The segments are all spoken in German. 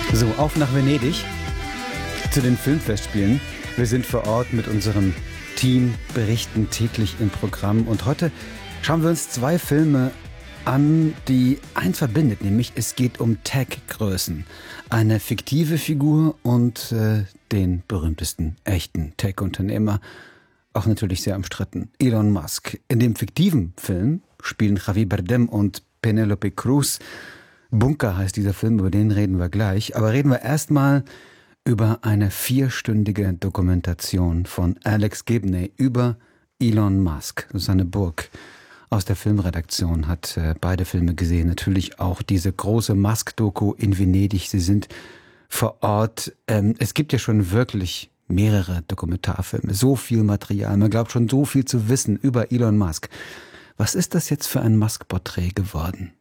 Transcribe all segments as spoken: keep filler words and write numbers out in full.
So, auf nach Venedig zu den Filmfestspielen. Wir sind vor Ort mit unserem Team, berichten täglich im Programm. Und heute schauen wir uns zwei Filme an, die eins verbindet, nämlich es geht um Tech-Größen. Eine fiktive Figur und äh, den berühmtesten echten Tech-Unternehmer. Auch natürlich sehr umstritten, Elon Musk. In dem fiktiven Film spielen Javier Bardem und Penélope Cruz. Bunker heißt dieser Film, über den reden wir gleich. Aber reden wir erstmal über eine vierstündige Dokumentation von Alex Gibney über Elon Musk. Susanne Burg aus der Filmredaktion hat äh, beide Filme gesehen. Natürlich auch diese große Musk-Doku in Venedig. Sie sind vor Ort. Ähm, es gibt ja schon wirklich mehrere Dokumentarfilme. So viel Material. Man glaubt schon so viel zu wissen über Elon Musk. Was ist das jetzt für ein Musk-Porträt geworden?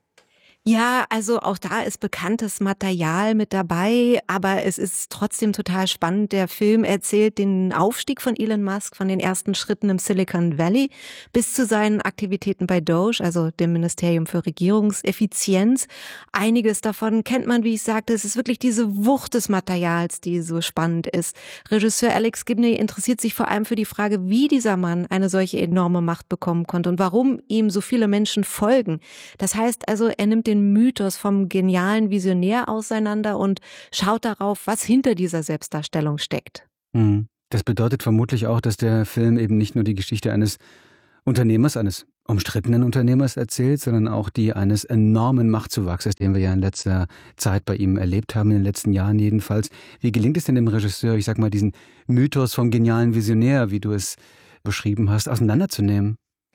Ja, also auch da ist bekanntes Material mit dabei, aber es ist trotzdem total spannend. Der Film erzählt den Aufstieg von Elon Musk, von den ersten Schritten im Silicon Valley bis zu seinen Aktivitäten bei Doge, also dem Ministerium für Regierungseffizienz. Einiges davon kennt man, wie ich sagte. Es ist wirklich diese Wucht des Materials, die so spannend ist. Regisseur Alex Gibney interessiert sich vor allem für die Frage, wie dieser Mann eine solche enorme Macht bekommen konnte und warum ihm so viele Menschen folgen. Das heißt also, er nimmt den Mythos vom genialen Visionär auseinander und schaut darauf, was hinter dieser Selbstdarstellung steckt. Das bedeutet vermutlich auch, dass der Film eben nicht nur die Geschichte eines Unternehmers, eines umstrittenen Unternehmers erzählt, sondern auch die eines enormen Machtzuwachses, den wir ja in letzter Zeit bei ihm erlebt haben, in den letzten Jahren jedenfalls. Wie gelingt es denn dem Regisseur, ich sag mal, diesen Mythos vom genialen Visionär, wie du es beschrieben hast, auseinanderzunehmen?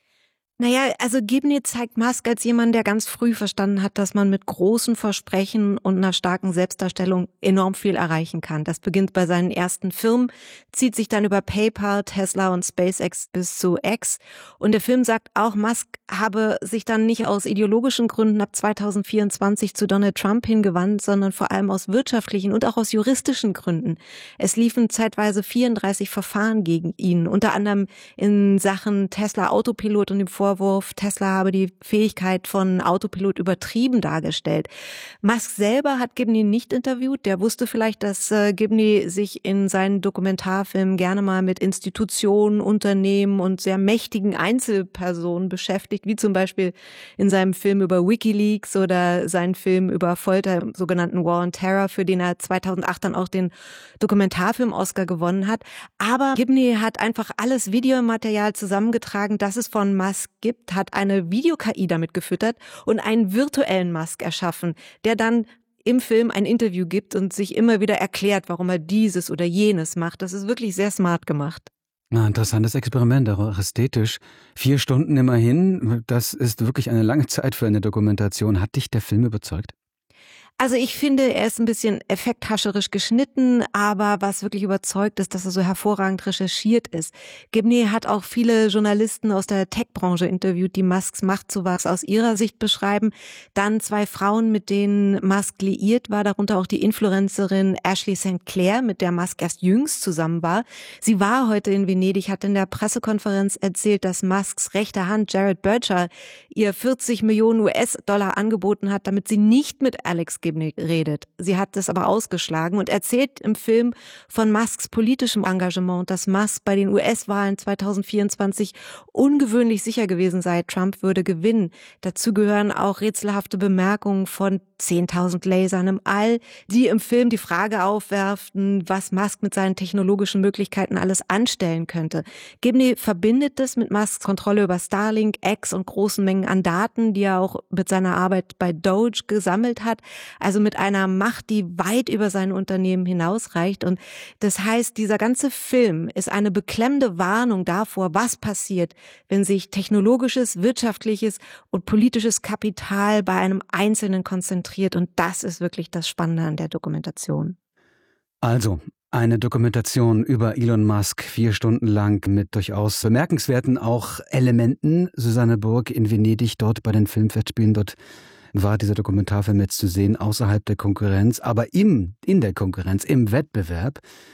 Naja, also Gibney zeigt Musk als jemand, der ganz früh verstanden hat, dass man mit großen Versprechen und einer starken Selbstdarstellung enorm viel erreichen kann. Das beginnt bei seinen ersten Firmen, zieht sich dann über PayPal, Tesla und SpaceX bis zu X. Und der Film sagt auch, Musk habe sich dann nicht aus ideologischen Gründen ab zweitausendvierundzwanzig zu Donald Trump hingewandt, sondern vor allem aus wirtschaftlichen und auch aus juristischen Gründen. Es liefen zeitweise vierunddreißig Verfahren gegen ihn, unter anderem in Sachen Tesla Autopilot und dem Vorwurf, Tesla habe die Fähigkeit von Autopilot übertrieben dargestellt. Musk selber hat Gibney nicht interviewt. Der wusste vielleicht, dass äh, Gibney sich in seinen Dokumentarfilmen gerne mal mit Institutionen, Unternehmen und sehr mächtigen Einzelpersonen beschäftigt, wie zum Beispiel in seinem Film über WikiLeaks oder seinen Film über Folter, im sogenannten War on Terror, für den er zweitausendacht dann auch den Dokumentarfilm-Oscar gewonnen hat. Aber Gibney hat einfach alles Videomaterial zusammengetragen, das es von Musk gibt, hat eine Video-K I damit gefüttert und einen virtuellen Musk erschaffen, der dann im Film ein Interview gibt und sich immer wieder erklärt, warum er dieses oder jenes macht. Das ist wirklich sehr smart gemacht. Na, interessantes Experiment, auch ästhetisch. Vier Stunden immerhin, das ist wirklich eine lange Zeit für eine Dokumentation. Hat dich der Film überzeugt? Also ich finde, er ist ein bisschen effekthascherisch geschnitten, aber was wirklich überzeugt ist, dass er so hervorragend recherchiert ist. Gibney hat auch viele Journalisten aus der Tech-Branche interviewt, die Musks Machtzuwachs aus ihrer Sicht beschreiben. Dann zwei Frauen, mit denen Musk liiert war, darunter auch die Influencerin Ashley Saint Clair, mit der Musk erst jüngst zusammen war. Sie war heute in Venedig, hat in der Pressekonferenz erzählt, dass Musks rechte Hand Jared Birchall ihr vierzig Millionen US-Dollar angeboten hat, damit sie nicht mit Alex Gibney redet. Sie hat das aber ausgeschlagen und erzählt im Film von Musks politischem Engagement, dass Musk bei den U S-Wahlen zweitausendvierundzwanzig ungewöhnlich sicher gewesen sei, Trump würde gewinnen. Dazu gehören auch rätselhafte Bemerkungen von zehntausend Lasern im All, die im Film die Frage aufwerfen, was Musk mit seinen technologischen Möglichkeiten alles anstellen könnte. Gibney verbindet das mit Musks Kontrolle über Starlink, X und großen Mengen an Daten, die er auch mit seiner Arbeit bei Doge gesammelt hat. Also mit einer Macht, die weit über sein Unternehmen hinausreicht. Und das heißt, dieser ganze Film ist eine beklemmende Warnung davor, was passiert, wenn sich technologisches, wirtschaftliches und politisches Kapital bei einem Einzelnen konzentriert. Und das ist wirklich das Spannende an der Dokumentation. Also, eine Dokumentation über Elon Musk, vier Stunden lang mit durchaus bemerkenswerten auch Elementen. Susanne Burg in Venedig, dort bei den Filmfestspielen, dort war dieser Dokumentarfilm jetzt zu sehen, außerhalb der Konkurrenz, aber im, in der Konkurrenz, im Wettbewerb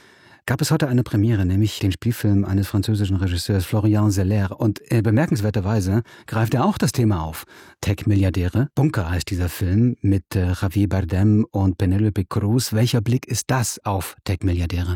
gab es heute eine Premiere, nämlich den Spielfilm eines französischen Regisseurs Florian Zeller. Und äh, bemerkenswerterweise greift er auch das Thema auf. Tech-Milliardäre. Bunker heißt dieser Film mit äh, Javier Bardem und Penélope Cruz. Welcher Blick ist das auf Tech-Milliardäre?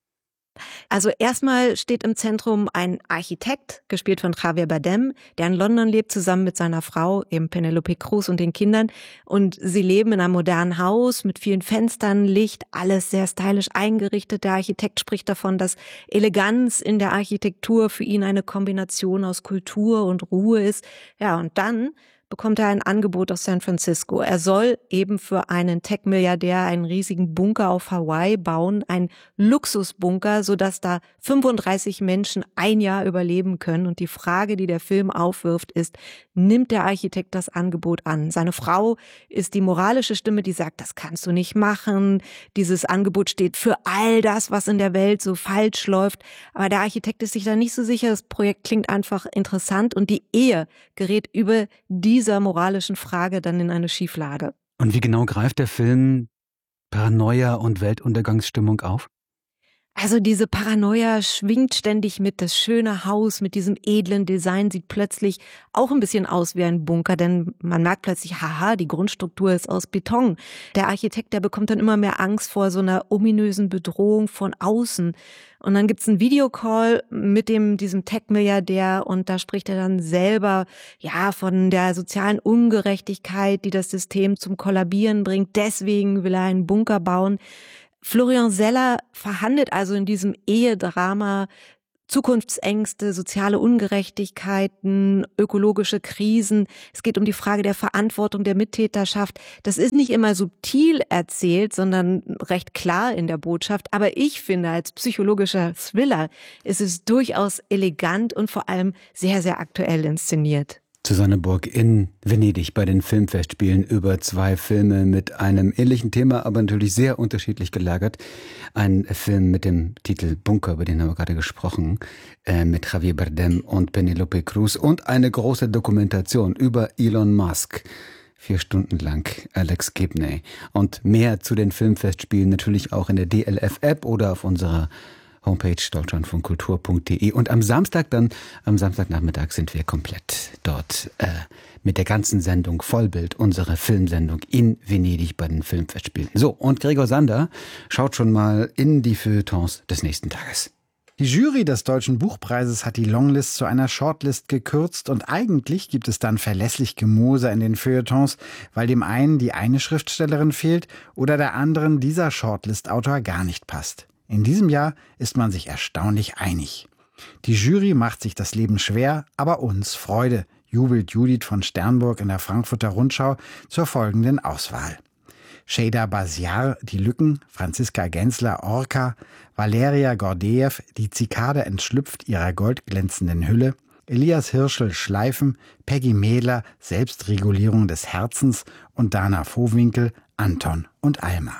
Also erstmal steht im Zentrum ein Architekt, gespielt von Javier Bardem, der in London lebt, zusammen mit seiner Frau, eben Penélope Cruz und den Kindern. Und sie leben in einem modernen Haus mit vielen Fenstern, Licht, alles sehr stylisch eingerichtet. Der Architekt spricht davon, dass Eleganz in der Architektur für ihn eine Kombination aus Kultur und Ruhe ist. Ja, und dann bekommt er ein Angebot aus San Francisco. Er soll eben für einen Tech-Milliardär einen riesigen Bunker auf Hawaii bauen, einen Luxusbunker, sodass da fünfunddreißig Menschen ein Jahr überleben können. Und die Frage, die der Film aufwirft, ist, nimmt der Architekt das Angebot an? Seine Frau ist die moralische Stimme, die sagt, das kannst du nicht machen. Dieses Angebot steht für all das, was in der Welt so falsch läuft. Aber der Architekt ist sich da nicht so sicher. Das Projekt klingt einfach interessant und die Ehe gerät über diese dieser moralischen Frage dann in eine Schieflage. Und wie genau greift der Film Paranoia und Weltuntergangsstimmung auf? Also diese Paranoia schwingt ständig mit. Das schöne Haus mit diesem edlen Design sieht plötzlich auch ein bisschen aus wie ein Bunker, denn man merkt plötzlich, haha, die Grundstruktur ist aus Beton. Der Architekt, der bekommt dann immer mehr Angst vor so einer ominösen Bedrohung von außen. Und dann gibt's einen Videocall mit dem diesem Tech-Milliardär und da spricht er dann selber ja von der sozialen Ungerechtigkeit, die das System zum Kollabieren bringt. Deswegen will er einen Bunker bauen. Florian Zeller verhandelt also in diesem Ehedrama Zukunftsängste, soziale Ungerechtigkeiten, ökologische Krisen. Es geht um die Frage der Verantwortung der Mittäterschaft. Das ist nicht immer subtil erzählt, sondern recht klar in der Botschaft. Aber ich finde, als psychologischer Thriller ist es durchaus elegant und vor allem sehr, sehr aktuell inszeniert. Susanne Burg in Venedig bei den Filmfestspielen über zwei Filme mit einem ähnlichen Thema, aber natürlich sehr unterschiedlich gelagert. Ein Film mit dem Titel Bunker, über den haben wir gerade gesprochen, äh, mit Javier Bardem und Penélope Cruz und eine große Dokumentation über Elon Musk. Vier Stunden lang Alex Gibney. Und mehr zu den Filmfestspielen natürlich auch in der D L F-App oder auf unserer Homepage deutschlandfunkkultur punkt de. Und am Samstag dann, am Samstagnachmittag sind wir komplett dort äh, mit der ganzen Sendung Vollbild, unsere Filmsendung in Venedig bei den Filmfestspielen. So, und Gregor Sander schaut schon mal in die Feuilletons des nächsten Tages. Die Jury des Deutschen Buchpreises hat die Longlist zu einer Shortlist gekürzt und eigentlich gibt es dann verlässlich Gemoser in den Feuilletons, weil dem einen die eine Schriftstellerin fehlt oder der anderen dieser Shortlist-Autor gar nicht passt. In diesem Jahr ist man sich erstaunlich einig. Die Jury macht sich das Leben schwer, aber uns Freude, jubelt Judith von Sternburg in der Frankfurter Rundschau zur folgenden Auswahl. Sheyda Basiar, Die Lücken, Franziska Gensler, Orca, Valeria Gordejew, Die Zikade entschlüpft ihrer goldglänzenden Hülle, Elias Hirschel, Schleifen, Peggy Mähler, Selbstregulierung des Herzens und Dana Vohwinkel, Anton und Alma.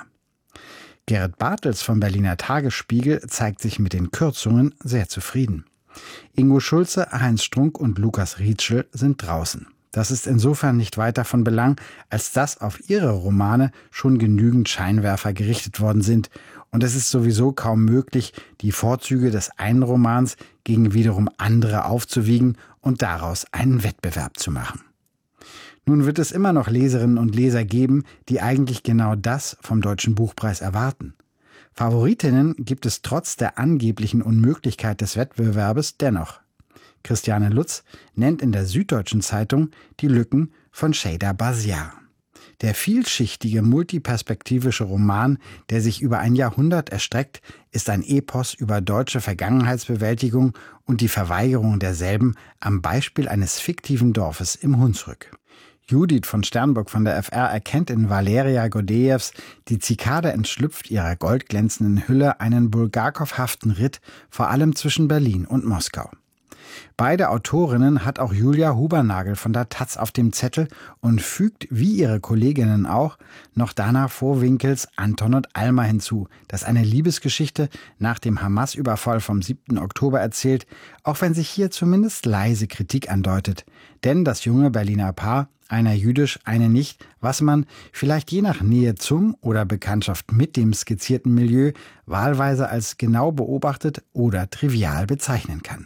Gerrit Bartels vom Berliner Tagesspiegel zeigt sich mit den Kürzungen sehr zufrieden. Ingo Schulze, Heinz Strunk und Lukas Rietschel sind draußen. Das ist insofern nicht weiter von Belang, als dass auf ihre Romane schon genügend Scheinwerfer gerichtet worden sind. Und es ist sowieso kaum möglich, die Vorzüge des einen Romans gegen wiederum andere aufzuwiegen und daraus einen Wettbewerb zu machen. Nun wird es immer noch Leserinnen und Leser geben, die eigentlich genau das vom Deutschen Buchpreis erwarten. Favoritinnen gibt es trotz der angeblichen Unmöglichkeit des Wettbewerbes dennoch. Christiane Lutz nennt in der Süddeutschen Zeitung Die Lücken von Sheyda Basiar. Der vielschichtige, multiperspektivische Roman, der sich über ein Jahrhundert erstreckt, ist ein Epos über deutsche Vergangenheitsbewältigung und die Verweigerung derselben am Beispiel eines fiktiven Dorfes im Hunsrück. Judith von Sternburg von der F R erkennt in Valeria Gordejews Die Zikade entschlüpft ihrer goldglänzenden Hülle einen Bulgakow-haften Ritt, vor allem zwischen Berlin und Moskau. Beide Autorinnen hat auch Julia Hubernagel von der Taz auf dem Zettel und fügt, wie ihre Kolleginnen auch, noch Dana Vohwinkels Anton und Alma hinzu, das eine Liebesgeschichte nach dem Hamas-Überfall vom siebten Oktober erzählt, auch wenn sich hier zumindest leise Kritik andeutet. Denn das junge Berliner Paar, einer jüdisch, eine nicht, was man, vielleicht je nach Nähe zum oder Bekanntschaft mit dem skizzierten Milieu, wahlweise als genau beobachtet oder trivial bezeichnen kann.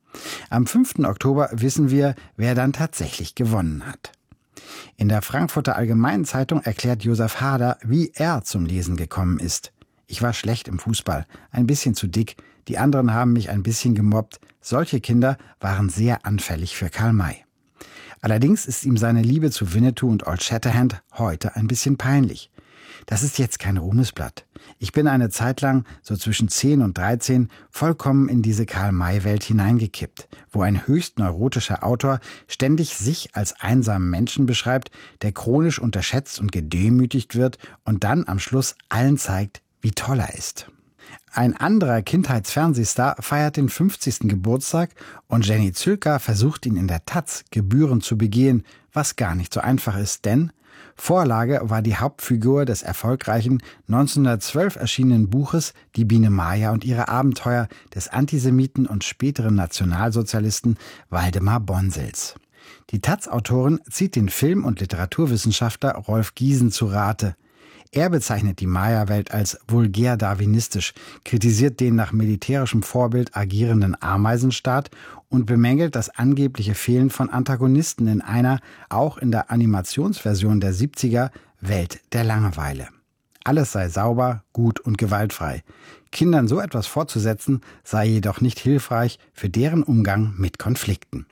Am fünften Oktober wissen wir, wer dann tatsächlich gewonnen hat. In der Frankfurter Allgemeinen Zeitung erklärt Josef Hader, wie er zum Lesen gekommen ist. Ich war schlecht im Fußball, ein bisschen zu dick, die anderen haben mich ein bisschen gemobbt. Solche Kinder waren sehr anfällig für Karl May. Allerdings ist ihm seine Liebe zu Winnetou und Old Shatterhand heute ein bisschen peinlich. Das ist jetzt kein Ruhmesblatt. Ich bin eine Zeit lang, so zwischen zehn und dreizehn, vollkommen in diese Karl-May-Welt hineingekippt, wo ein höchst neurotischer Autor ständig sich als einsamen Menschen beschreibt, der chronisch unterschätzt und gedemütigt wird und dann am Schluss allen zeigt, wie toll er ist. Ein anderer Kindheitsfernsehstar feiert den fünfzigsten Geburtstag und Jenny Zülker versucht ihn in der Taz gebührend zu begehen, was gar nicht so einfach ist, denn Vorlage war die Hauptfigur des erfolgreichen neunzehnhundertzwölf erschienenen Buches Die Biene Maya und ihre Abenteuer des Antisemiten und späteren Nationalsozialisten Waldemar Bonsels. Die Taz-Autorin zieht den Film- und Literaturwissenschaftler Rolf Giesen zu Rate. Er bezeichnet die Maya-Welt als vulgär darwinistisch, kritisiert den nach militärischem Vorbild agierenden Ameisenstaat und bemängelt das angebliche Fehlen von Antagonisten in einer, auch in der Animationsversion der siebziger, Welt der Langeweile. Alles sei sauber, gut und gewaltfrei. Kindern so etwas fortzusetzen, sei jedoch nicht hilfreich für deren Umgang mit Konflikten.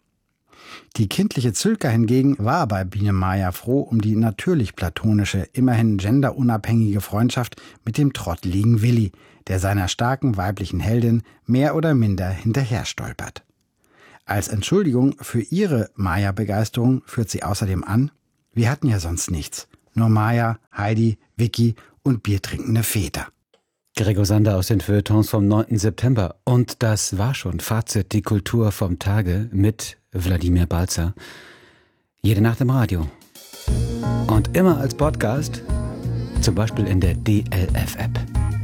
Die kindliche Zülker hingegen war bei Biene Maya froh um die natürlich platonische, immerhin genderunabhängige Freundschaft mit dem trotteligen Willi, der seiner starken weiblichen Heldin mehr oder minder hinterher stolpert. Als Entschuldigung für ihre Maya-Begeisterung führt sie außerdem an: Wir hatten ja sonst nichts. Nur Maya, Heidi, Vicky und biertrinkende Väter. Gregor Sander aus den Feuilletons vom neunten September. Und das war schon Fazit, die Kultur vom Tage mit Wladimir Balzer. Jede Nacht im Radio. Und immer als Podcast, zum Beispiel in der D L F-App.